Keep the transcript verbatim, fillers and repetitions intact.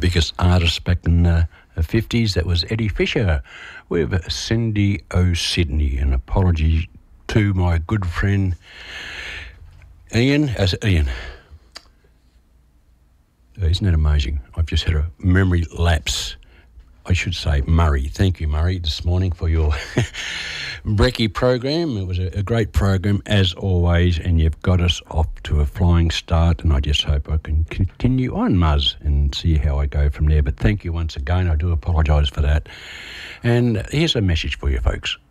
biggest artist back in the fifties. That was Eddie Fisher with Cindy O. Sydney. An apology to my good friend Ian. As Ian. Isn't that amazing? I've just had a memory lapse. I should say Murray. Thank you, Murray, this morning for your brekkie program. It was a, a great program, as always, and you've got us off to a flying start, and I just hope I can continue on, Muzz, and see how I go from there. But thank you once again. I do apologise for that. And here's a message for you, folks.